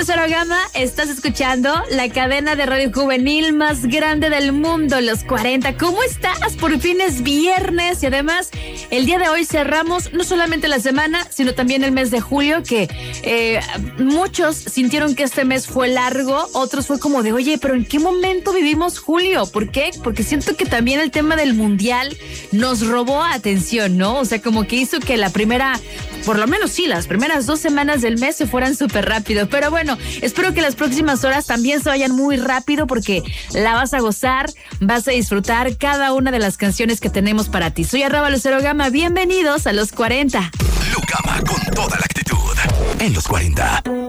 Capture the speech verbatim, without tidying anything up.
Lucero Gama, estás escuchando la cadena de radio juvenil más grande del mundo, Los cuarenta. ¿Cómo estás? Por fin es viernes y además el día de hoy cerramos no solamente la semana, sino también el mes de julio, que eh, muchos sintieron que este mes fue largo, otros fue como de, oye, pero ¿en qué momento vivimos julio? ¿Por qué? Porque siento que también el tema del mundial nos robó atención, ¿no? O sea, como que hizo que la primera, por lo menos sí, las primeras dos semanas del mes se fueran súper rápido. Pero bueno, espero que las próximas horas también se vayan muy rápido porque la vas a gozar, vas a disfrutar cada una de las canciones que tenemos para ti. Soy arroba Lucero Gama, bienvenidos a Los cuarenta. Lu Gama con toda la actitud en Los cuarenta.